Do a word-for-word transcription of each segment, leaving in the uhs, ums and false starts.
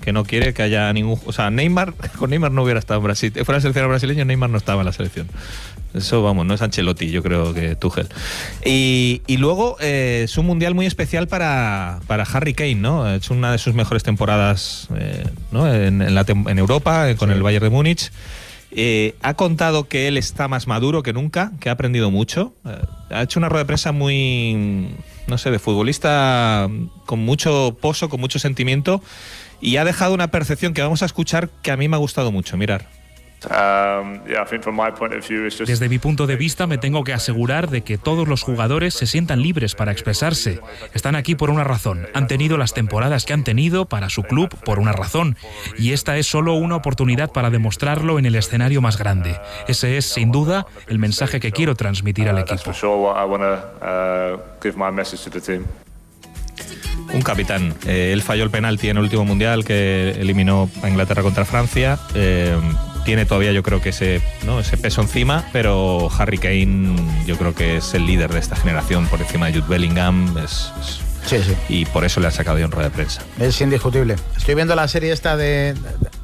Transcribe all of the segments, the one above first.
que no quiere que haya ningún... O sea, Neymar, con Neymar no hubiera estado en Brasil. Fuera seleccionado brasileño, Neymar no estaba en la selección. Eso, vamos, no es Ancelotti, yo creo que Tuchel. Y, y luego eh, es un mundial muy especial para, para Harry Kane, ¿no? Ha hecho una de sus mejores temporadas eh, ¿no? en, en, la tem- en Europa, eh, con sí. el Bayern de Múnich. Eh, ha contado que él está más maduro que nunca, que ha aprendido mucho. Eh, ha hecho una rueda de prensa muy, no sé, de futbolista con mucho pozo, con mucho sentimiento, y ha dejado una percepción que vamos a escuchar que a mí me ha gustado mucho. Mirar. Desde mi punto de vista me tengo que asegurar de que todos los jugadores se sientan libres para expresarse. Están aquí por una razón. Han tenido las temporadas que han tenido para su club por una razón. Y esta es solo una oportunidad para demostrarlo en el escenario más grande. Ese es, sin duda, el mensaje que quiero transmitir al equipo. Un capitán. Eh, él falló el penalti en el último mundial que eliminó a Inglaterra contra Francia. Eh, tiene todavía, yo creo que ese, ¿no? ese peso encima, pero Harry Kane yo creo que es el líder de esta generación por encima de Jude Bellingham. Es, es, sí, sí. Y por eso le han sacado ya en rueda de prensa. Es indiscutible. Estoy viendo la serie esta de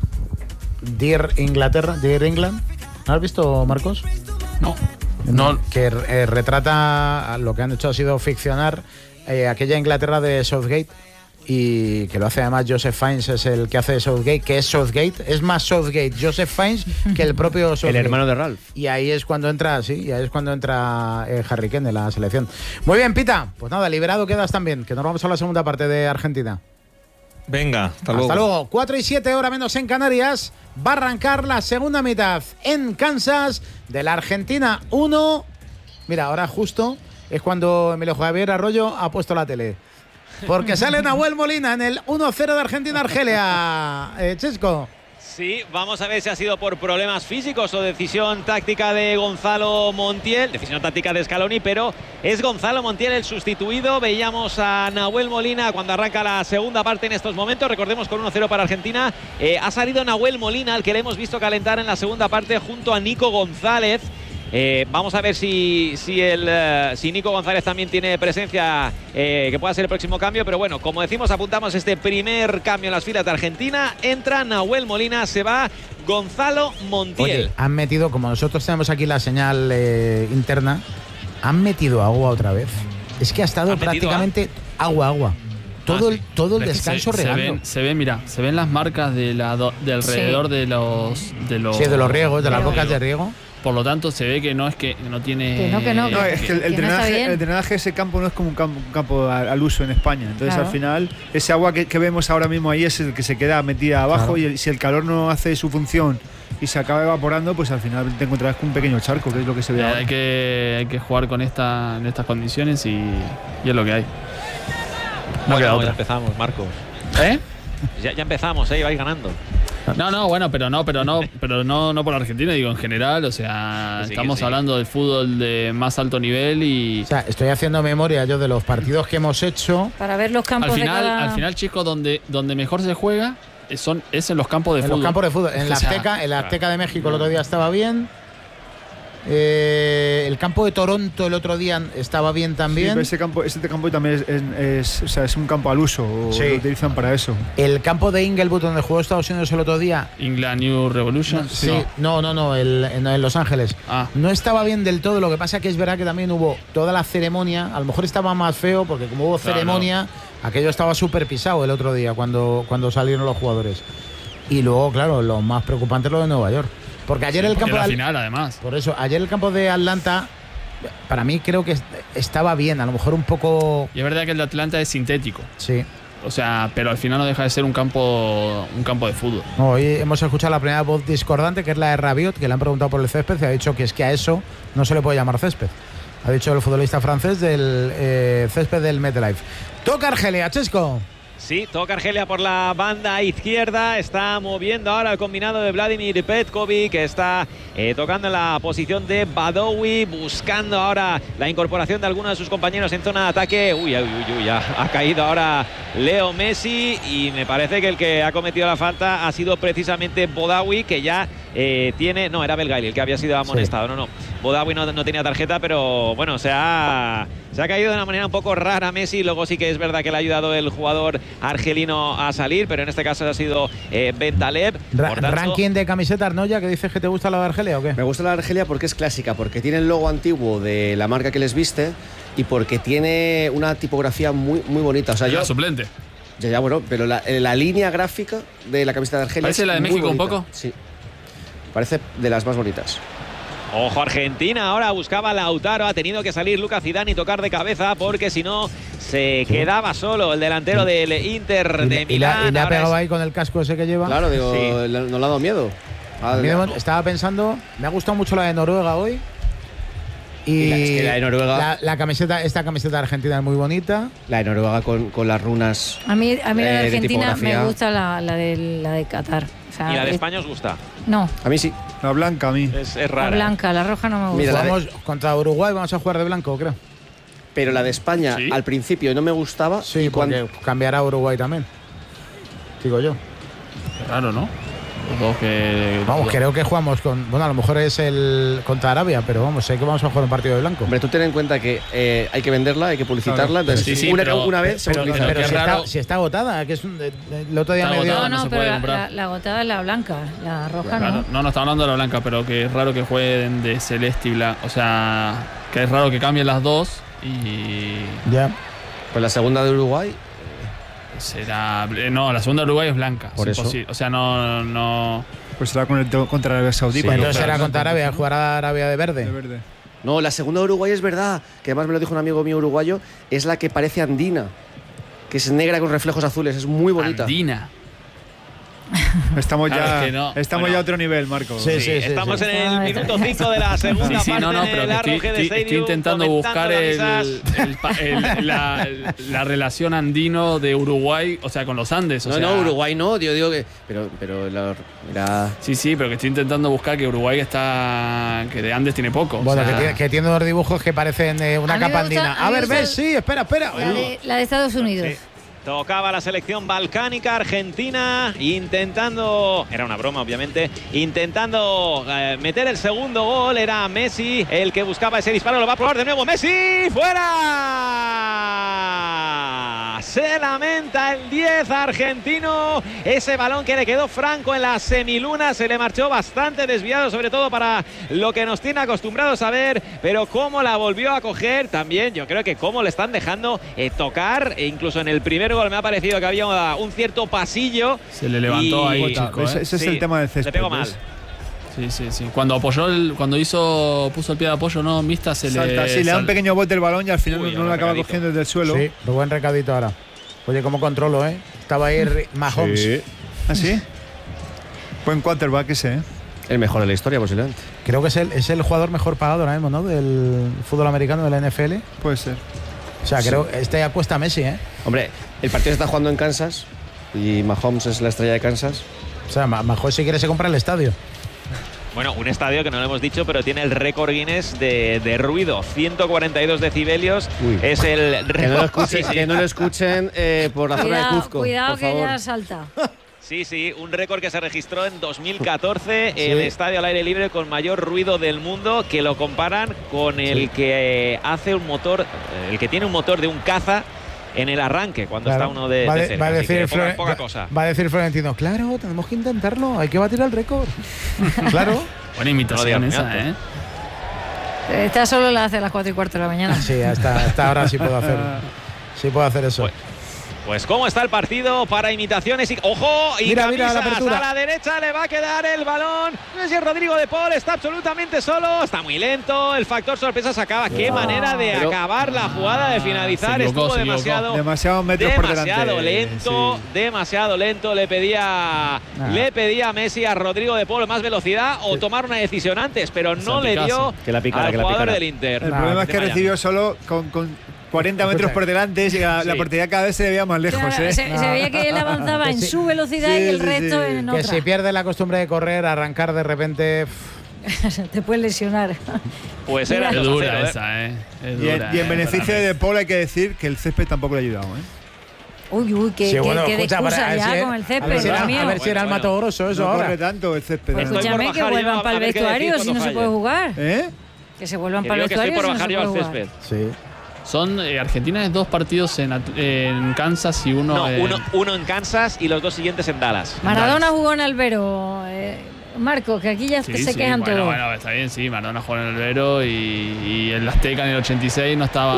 Dear Inglaterra, Dear England. ¿No has visto, Marcos? No. No. Que eh, retrata, lo que han hecho ha sido ficcionar eh, aquella Inglaterra de Southgate, y que lo hace además Joseph Fiennes, es el que hace de Southgate, que es Southgate, es más Southgate Joseph Fiennes que el propio Southgate. El hermano de Ralph. Y ahí es cuando entra, sí, y ahí es cuando entra eh, Harry Kane en la selección. Muy bien, Pita, pues nada, liberado quedas también, que nos vamos a la segunda parte de Argentina. Venga, hasta luego. Hasta luego. cuatro y siete, hora menos en Canarias. Va a arrancar la segunda mitad en Kansas de la Argentina uno. Mira, ahora justo es cuando Emilio Javier Arroyo ha puesto la tele. Porque sale Nahuel Molina en el uno cero de Argentina-Argelia. Eh, Chesco. Sí, vamos a ver si ha sido por problemas físicos o decisión táctica de Gonzalo Montiel, decisión táctica de Scaloni, pero es Gonzalo Montiel el sustituido. Veíamos a Nahuel Molina cuando arranca la segunda parte en estos momentos, recordemos con uno cero para Argentina. Eh, ha salido Nahuel Molina, al que le hemos visto calentar en la segunda parte junto a Nico González. Eh, vamos a ver si, si, el, uh, si Nico González también tiene presencia, eh, que pueda ser el próximo cambio. Pero bueno, como decimos, apuntamos este primer cambio en las filas de Argentina. Entra Nahuel Molina, se va Gonzalo Montiel. Oye, han metido, como nosotros tenemos aquí la señal eh, interna, han metido agua otra vez. Es que ha estado prácticamente agua, agua. Todo, ah, sí. el, todo el descanso se, regando. Se ven, se ven, mira, se ven las marcas de, la, de alrededor sí. de los de los sí, de los riegos, de las bocas de riego. Por lo tanto, se ve que no es que no tiene... Que no, que no. No, es que el, el, que drenaje, no el drenaje de ese campo no es como un campo, un campo al, al uso en España. Entonces, claro, al final, ese agua que, que vemos ahora mismo ahí es el que se queda metida abajo, claro, y el, si el calor no hace su función y se acaba evaporando, pues al final te encontrarás con un pequeño charco, que es lo que se ve eh, ahora. Hay que, hay que jugar con esta, en estas condiciones y, y es lo que hay. No bueno, queda otra. Ya empezamos, Marcos. ¿Eh? Ya, ya empezamos, ¿eh? Vais ganando. No, no, bueno, pero no, pero no, pero no, no por Argentina, digo en general, o sea, sí, estamos sí. hablando del fútbol de más alto nivel y... O sea, estoy haciendo memoria yo de los partidos que hemos hecho. Para ver los campos al final, de cada... Al final, chicos, donde, donde mejor se juega son, es en los campos de en fútbol. En los campos de fútbol. En la Azteca, en la Azteca de México el otro día estaba bien. Eh, el campo de Toronto el otro día estaba bien también. Sí, pero ese campo, ese campo también es, es, es, o sea, es un campo al uso, o sí, lo utilizan para eso. El campo de Inglewood donde jugó Estados Unidos el otro día, England New Revolution. No, sí, no, no, no, el, en, en Los Ángeles. Ah. No estaba bien del todo. Lo que pasa que es verdad que también hubo toda la ceremonia. A lo mejor estaba más feo porque como hubo ceremonia, claro, aquello estaba súper pisado el otro día cuando, cuando salieron los jugadores. Y luego, claro, lo más preocupante es lo de Nueva York. Porque ayer sí, el campo la de final, además. Por eso, ayer el campo de Atlanta, para mí creo que estaba bien, a lo mejor un poco. Y es verdad que el de Atlanta es sintético. Sí. O sea, pero al final no deja de ser un campo un campo de fútbol. No, hoy hemos escuchado la primera voz discordante, que es la de Rabiot, que le han preguntado por el césped y ha dicho que es que a eso no se le puede llamar césped. Ha dicho el futbolista francés del eh, césped del MetLife. Toca Argelia, Chesco. Sí, toca Argelia por la banda izquierda. Está moviendo ahora el combinado de Vladimir Petkovic, que está eh, tocando en la posición de Badowi, buscando ahora la incorporación de algunos de sus compañeros en zona de ataque. Uy, uy, uy, uy, ya ha caído ahora Leo Messi y me parece que el que ha cometido la falta ha sido precisamente Badowi, que ya eh, tiene, no, era Belgaili el que había sido amonestado, sí. no, no, Boudaoui no, no tenía tarjeta, pero bueno, se ha, se ha caído de una manera un poco rara Messi, luego sí que es verdad que le ha ayudado el jugador argelino a salir, pero en este caso ha sido eh, Bentaleb. Ra tanto, ranking de camisetas, ¿no? Ya que dices que te gusta la de Argelia, ¿o qué? Me gusta la de Argelia porque es clásica, porque tiene el logo antiguo de la marca que les viste y porque tiene una tipografía muy, muy bonita. O sea, yo, suplente. Ya, ya, bueno, pero la, la línea gráfica de la camiseta de Argelia ¿parece es la de muy México bonita. un poco? Sí. Parece de las más bonitas. Ojo Argentina, ahora buscaba Lautaro, ha tenido que salir Lucas Zidane y tocar de cabeza porque si no se quedaba solo el delantero del Inter de y la, Milán. Y le ha pegado es... ahí con el casco ese que lleva. Claro, digo, sí. no le ha dado miedo. Ah, estaba pensando, me ha gustado mucho la de Noruega hoy. Y, y la, es que la de Noruega. La, la camiseta, esta camiseta argentina es muy bonita. La de Noruega con, con las runas. A mí, a mí la de eh, Argentina de me gusta la, la, de, la de Qatar. O sea, ¿y la de es, España os gusta? No. A mí sí. La blanca a mí. Es, es rara. La blanca, la roja no me gusta. Mira, Vamos de... contra Uruguay, vamos a jugar de blanco, creo. Pero la de España ¿sí? al principio no me gustaba. Sí, y porque cuando... cambiará a Uruguay también. Digo yo. Qué raro, ¿no? Los que... Vamos, creo que jugamos con... Bueno, a lo mejor es el contra Arabia, pero vamos, sé que vamos a jugar un partido de blanco. Hombre, tú ten en cuenta que eh, hay que venderla, hay que publicitarla. Claro, entonces, sí, sí, una, pero, una vez pero, se pero, pero si, raro. está, si está agotada, que es un, el otro día me dio... No, no, no se pero puede la, comprar. la, la agotada es la blanca, la roja claro, no. No, no estamos hablando de la blanca, pero que es raro que jueguen de celeste y blanca. O sea, que es raro que cambien las dos y... Ya. Pues la segunda de Uruguay... Será... No, la segunda de Uruguay es blanca. Por es eso. O sea, no... no... Pues será con el, contra Arabia Saudí. Sí, pues entonces será contra Arabia, jugará Arabia de verde. De verde. No, la segunda de Uruguay es verdad, que además me lo dijo un amigo mío uruguayo, es la que parece andina, que es negra con reflejos azules, es muy bonita. Andina. Estamos ya, claro, es que no. estamos bueno, ya a otro nivel, Marco. Sí, sí, sí, sí, estamos sí. en el minuto cinco de la segunda Sí, sí, parte no, no, en pero el que Arrowhead estoy, estoy, Stadium, estoy intentando comentando buscar el, camisas. el, el, la, la relación andino de Uruguay, o sea, con los Andes. O no, sea, no, Uruguay no, yo digo que... Pero, pero la, mira... Sí, sí, pero que estoy intentando buscar que Uruguay está... que de Andes tiene poco. Bueno, o sea, que, tiene, que tiene unos dibujos que parecen eh, una A mí me capa gusta- andina. a A mí me ver, gusta ves, sí, espera, espera. La de, la de Estados Unidos. Sí. Tocaba la selección balcánica argentina intentando, era una broma obviamente, intentando eh, meter el segundo gol. Era Messi el que buscaba ese disparo, lo va a probar de nuevo Messi, fuera. Se lamenta el diez argentino, ese balón que le quedó franco en la semiluna, se le marchó bastante desviado, sobre todo para lo que nos tiene acostumbrados a ver, pero cómo la volvió a coger también, yo creo que cómo le están dejando eh, tocar, e incluso en el primer gol me ha parecido que había un cierto pasillo. Se le levantó y... ahí, chico, Ese, ¿eh? ese es Sí, el tema del césped. le pegó mal. ¿ves? Sí, sí, sí. Cuando apoyó, el, cuando hizo, puso el pie de apoyo, no, Mista se Salta, le... sí, le da un sal- pequeño bote el balón y al final Uy, no lo acaba recadito. cogiendo desde el suelo. Sí, lo buen recadito ahora. Oye, ¿cómo controlo, eh? Estaba ahí Mahomes. Sí. ¿Ah, sí? Buen quarterback ese, ¿eh? El mejor de la historia, posiblemente. Creo que es el, es el jugador mejor pagado ahora mismo, ¿no? Del fútbol americano, de la N F L. Puede ser. O sea, creo que este apuesta a Messi, ¿eh? Hombre, el partido se está jugando en Kansas y Mahomes es la estrella de Kansas. O sea, Mahomes si quiere se compra el estadio. Bueno, un estadio que no lo hemos dicho, pero tiene el récord Guinness de, de ruido. ciento cuarenta y dos decibelios. Uy. Es el Que no lo récord. escuchen, Sí, sí. que no lo escuchen eh, por la zona de Cuidado, Cuzco, cuidado por que favor. ya salta. Sí, sí, un récord que se registró en dos mil catorce, el estadio al aire libre con mayor ruido del mundo, que lo comparan con el que eh, hace un motor, eh, el que tiene un motor de un caza en el arranque, cuando Claro. está uno de, va, de de- cerca. va a Así decir que poca, Flore- poca va- cosa. va a decir Florentino, claro, tenemos que intentarlo, hay que batir el récord. Claro. Buena imitación No digas esa, muy ¿eh? Esta solo la hace a las cuatro y cuarto de la mañana. Sí, hasta, hasta ahora sí puedo hacer. Sí puedo hacer eso. Pues, Pues cómo está el partido para imitaciones y ¡ojo! Y Mira, mira la camisas apertura. a la derecha, le va a quedar el balón. No sé si es Rodrigo de Paul, está absolutamente solo, está muy lento. El factor sorpresa se acaba. Qué manera de Pero- acabar la jugada, de finalizar. Se equivocó, Estuvo se equivocó. demasiado. Demasiados metros por delante. Demasiado lento, Sí. demasiado lento. Le pedía, le pedía a Messi a Rodrigo de Paul más velocidad o tomar una decisión antes, pero no le dio Que la picara, al que la jugador picara. del Inter. El Nah, problema es de que Miami. recibió solo con, con cuarenta metros por delante y la, la Sí. portería cada vez se le veía más lejos, Claro, ¿eh? se, se veía que él avanzaba en Sí. su velocidad Sí, y el sí, resto sí. en Que otra. si pierde la costumbre de correr, arrancar de repente. pff, Te puedes lesionar. Pues era Es dos a dura cero, ¿eh? esa, ¿eh? Es Y en, dura, y en ¿eh? beneficio Para de Paul hay que decir que el césped tampoco le ha ayudado, ¿eh? Uy, uy, qué, Sí, qué, bueno, qué escucha, excusa para- ya a ver si- con el A césped, ver si Dios era, mío. a ver si era el Bueno, Mato Grosso eso no ahora. corre tanto el césped. Pues ¿no? estoy por Escúchame, que bajar vuelvan yo, para a el ver qué decís vestuario si cuando no se falle. puede jugar. ¿Eh? Que se vuelvan Que para digo el que estoy vestuario por si no bajar se yo al puede jugar. césped. Sí. Son eh, Argentina es dos partidos en, At- en Kansas y uno No, en. uno, uno en Kansas y los dos siguientes en Dallas. Maradona jugó en Albero. Eh, Marcos, que aquí ya Sí, se sí, quejan bueno, todos. bueno, está bien, sí, Maradona jugó en el Albero y, y el Azteca en el ochenta y seis no estaba.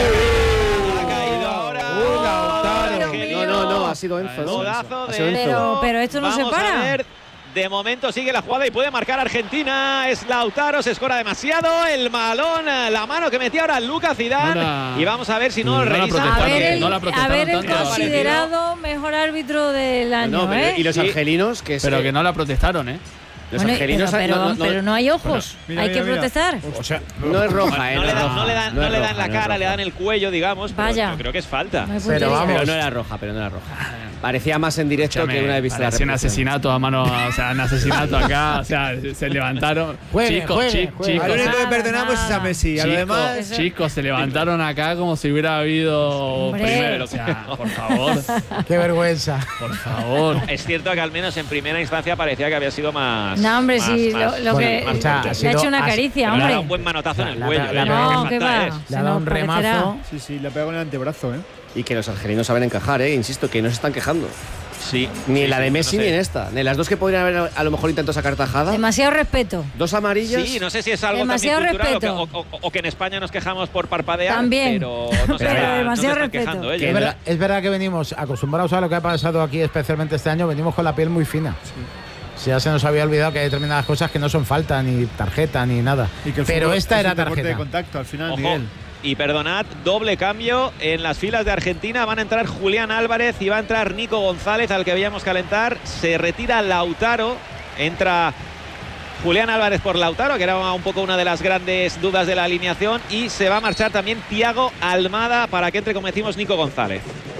Ha caído ahora. Uy, Lautaro. Argelino. No, no, no, ha sido Enzo. Dudazo Ha de sido Enzo. Pero- pero esto no se Vamos para. A ver. De momento sigue la jugada y puede marcar Argentina. Es Lautaro, se escora demasiado. El malón, la mano que metía ahora Lucas Zidane. No la- Y vamos a ver si no, no la revisa. protestaron, A ver el, no la a protestaron ver el tanto. considerado mejor árbitro del año, No, pero- ¿eh? y los Sí. argelinos que Pero se- que no la protestaron, ¿eh? los Bueno, argelinos pero, pero, no, no, no- pero no hay ojos. Mira, hay mira, que mira. protestar. O sea, no es roja, ¿eh? No le es dan, roja, no le dan, no no es le dan roja, la no es cara, le roja. dan el cuello, digamos. pero Vaya. yo creo que es falta. No hay Pero puntería. vamos. Pero no era roja, pero no era roja. Parecía más en directo Escúchame, que una vez vista la parecía un repetición. asesinato a mano, o sea, un asesinato acá, o sea, se levantaron. Juegue, chicos, juegue, chi- juegue. chicos, Al único que Nada, perdonamos es a nada. Messi. A lo chicos, demás. Eso- chicos, se levantaron acá como si hubiera habido Hombre. primero, o sea, por favor, qué vergüenza. por favor. Es cierto que al menos en primera instancia parecía que había sido más. No, hombre, más- sí, más- lo, lo Bueno, que o sea, le ha ha sido- hecho una ha- caricia, Pero le ha dado un hombre. buen manotazo en el La- cuello. la- ¿eh? la- No, Qué qué falta va. es. Le Si ha dado no, un parecerá- remazo. Sí, sí, le pega con el antebrazo, ¿eh? Y que los argelinos saben encajar, ¿eh? Insisto, que no se están quejando. Sí. Ni sí, en la de sí, Messi no sé. ni en esta. Ni en las dos que podrían haber a lo mejor intentado sacar tajada. Demasiado respeto. Dos amarillas. Sí, no sé si es algo Demasiado también cultural respeto. o que, o- o- o que en España nos quejamos por parpadear. También. Pero no se Pero están- no se demasiado están respeto. quejando Es ellos. verdad, es verdad que venimos acostumbrados a lo que ha pasado aquí, especialmente este año, venimos con la piel muy fina. Si ya se nos había olvidado que hay determinadas cosas que no son falta, ni tarjeta, ni nada. Y que el Pero fútbol esta es era un deporte tarjeta. de contacto al final, Ojo, Miguel. y perdonad, doble cambio en las filas de Argentina. Van a entrar Julián Álvarez y va a entrar Nico González, al que veíamos calentar. Se retira Lautaro, entra Julián Álvarez por Lautaro, que era un poco una de las grandes dudas de la alineación. Y se va a marchar también Thiago Almada para que entre, como decimos, Nico González.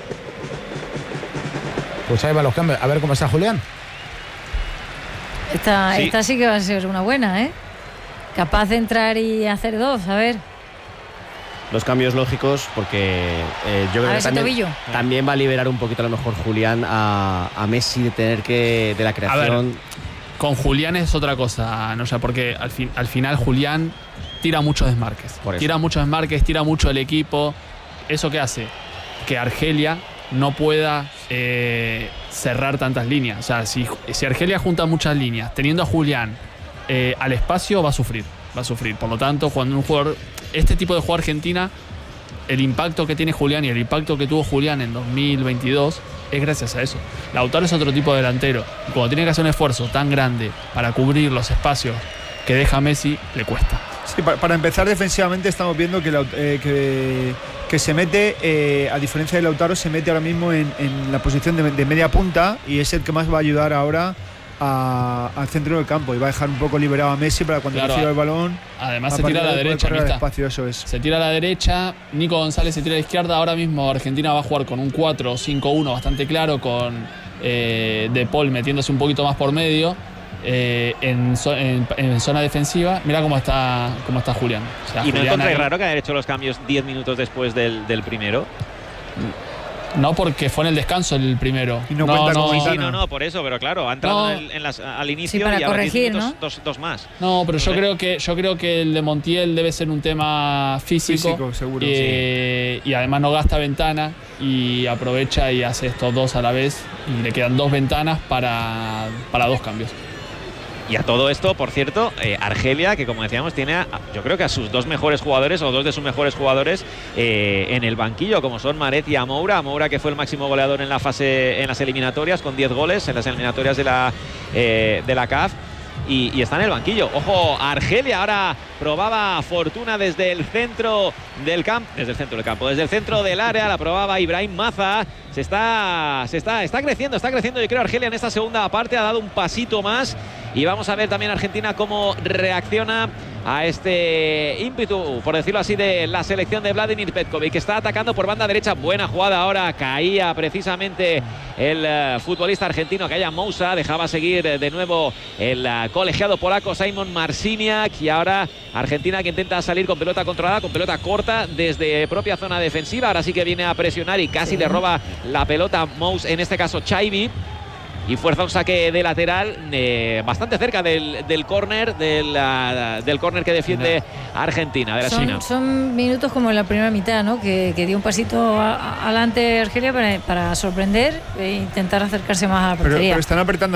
Pues ahí van los cambios. A ver cómo está Julián. Esta, Sí. esta sí que va a ser una buena, ¿eh? Capaz de entrar y hacer dos, a ver. Los cambios lógicos, porque eh, yo A creo ver que ese también, tobillo. también va a liberar un poquito a lo mejor Julián a, a Messi de tener que. de la creación. Con Julián es otra cosa, no sé, porque al, fin, al final Julián tira muchos desmarques. Por eso. Tira muchos desmarques, tira mucho el equipo. ¿Eso qué hace? Que Argelia no pueda eh, cerrar tantas líneas. O sea, si, si Argelia junta muchas líneas, teniendo a Julián eh, al espacio, va a sufrir. Va a sufrir. Por lo tanto, cuando un jugador. Este tipo de juego Argentina, el impacto que tiene Julián y el impacto que tuvo Julián en dos mil veintidós es gracias a eso. Lautaro es otro tipo de delantero. Y cuando tiene que hacer un esfuerzo tan grande para cubrir los espacios que deja Messi, le cuesta. Sí, para, para empezar defensivamente estamos viendo que, Laut- eh, que, que se mete, eh, a diferencia de Lautaro, se mete ahora mismo en, en la posición de, de media punta y es el que más va a ayudar ahora a- al centro del campo y va a dejar un poco liberado a Messi para cuando Claro, reciba el balón. Además a se tira a la partir de ahí derecha, poder correr al Mista. espacio, eso es. Se tira a la derecha, Nico González se tira a la izquierda. Ahora mismo Argentina va a jugar con un cuatro cinco uno bastante claro, con eh, De Paul metiéndose un poquito más por medio eh, en, zo- en- en zona defensiva. Mira cómo está, cómo está Julián. O sea, Y no Julián encontráis ahí- raro que hayan hecho los cambios diez minutos después del, del primero. No, porque fue en el descanso el primero. Y no cuenta como Sí, ventana. sí, no, no, por eso, pero claro, ha entrado No. en el- en las- al inicio Sí, para y a los diez corregir, minutos, ¿no? dos, dos más. No, pero yo No sé. creo que yo creo que el de Montiel debe ser un tema físico, Físico, seguro, eh, y además no gasta ventana y aprovecha y hace estos dos a la vez y le quedan dos ventanas para, para dos cambios. Y a todo esto, por cierto, eh, Argelia, que como decíamos, tiene a- yo creo que a sus dos mejores jugadores o dos de sus mejores jugadores eh, en el banquillo, como son Maret y Amoura. Amoura, que fue el máximo goleador en la fase, en las eliminatorias, con diez goles en las eliminatorias de la, eh, de la C A F. Y, y está en el banquillo. Ojo, Argelia ahora probaba Fortuna desde el centro del campo, desde el centro del campo, desde el centro del área, la probaba Ibrahim Maza. Se está, se está, está creciendo, está creciendo. Yo creo Argelia en esta segunda parte ha dado un pasito más. Y vamos a ver también Argentina cómo reacciona a este ímpetu, por decirlo así, de la selección de Vladimir Petkovic, que está atacando por banda derecha. Buena jugada ahora, caía precisamente el uh, futbolista argentino Kaya Moussa, dejaba seguir de nuevo el uh, colegiado polaco Simon Marciniak, y ahora Argentina que intenta salir con pelota controlada, con pelota corta desde propia zona defensiva. Ahora sí que viene a presionar y casi sí. le roba la pelota Mous, en este caso Chaibi, y fuerza un saque de lateral eh, bastante cerca del, del córner del, uh, del córner que defiende Argentina, de la son, China. Son minutos como en la primera mitad, ¿no? Que, que dio un pasito a, a, adelante Argelia para, para sorprender e intentar acercarse más a la portería. Pero, pero están apretando